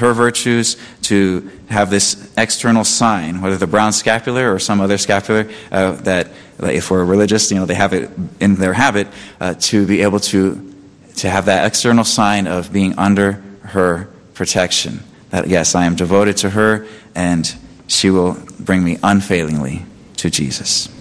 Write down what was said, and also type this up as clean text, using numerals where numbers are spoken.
her virtues, to have this external sign, whether the brown scapular or some other scapular, that if we're religious, they have it in their habit, to be able to have that external sign of being under her protection. That, yes, I am devoted to her, and she will bring me unfailingly to Jesus.